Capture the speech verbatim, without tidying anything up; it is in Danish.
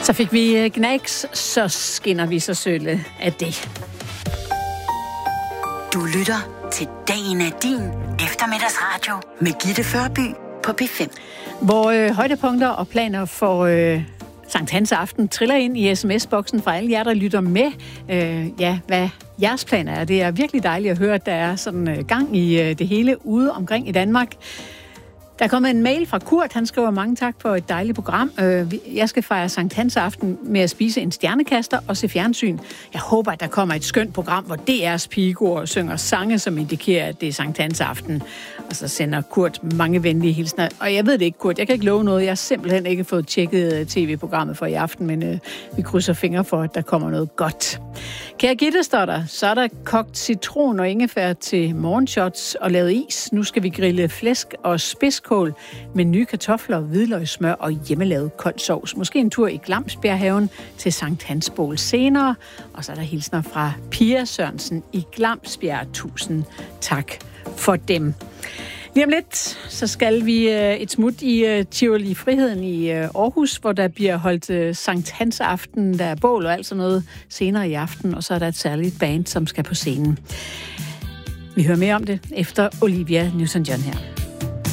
Så fik vi Gnags, så skinner vi så sølle af det. Du lytter til Dagen er din eftermiddagsradio med Gitte Førby på P fem. Hvor øh, højdepunkter og planer for øh, Sankt Hans aften triller ind i sms-boksen fra alle jer, der lytter med. Øh, ja, hvad jeres planer er. Det er virkelig dejligt at høre, at der er sådan øh, gang i øh, det hele ude omkring i Danmark. Der er kommet en mail fra Kurt. Han skriver mange tak for et dejligt program. Jeg skal fejre Sankt Hans aften med at spise en stjernekaster og se fjernsyn. Jeg håber, at der kommer et skønt program, hvor D R's pigekor synger sange, som indikerer, at det er Sankt Hans aften. Og så sender Kurt mange venlige hilsner. Og jeg ved det ikke, Kurt. Jeg kan ikke love noget. Jeg har simpelthen ikke fået tjekket tv-programmet for i aften, men øh, vi krydser fingre for, at der kommer noget godt. Kære Gitte, står der, så er der kogt citron og ingefær til morgenshots og lavet is. Nu skal vi grille flæsk og spidskål med nye kartofler, hvidløgssmør og hjemmelavet kold sovs. Måske en tur i Glamsbjerghaven til Sankt Hans bål senere. Og så er der hilsner fra Pia Sørensen i Glamsbjerg. Tusind tak for dem. Lige om lidt, så skal vi et smut i Tivoli Friheden i Aarhus, hvor der bliver holdt Sankt Hans aften, der er bål og alt sådan noget senere i aften, og så er der et særligt band, som skal på scenen. Vi hører mere om det efter Olivia Newton-John her.